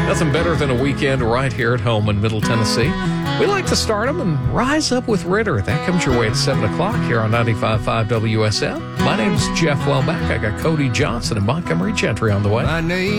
Nothing better than a weekend right here at home in Middle Tennessee. We like to start them and rise up with Ritter. That comes your way at 7 o'clock here on 95.5 WSM. My name's Jeff Welbeck. I got Cody Johnson and Montgomery Gentry on the way. My name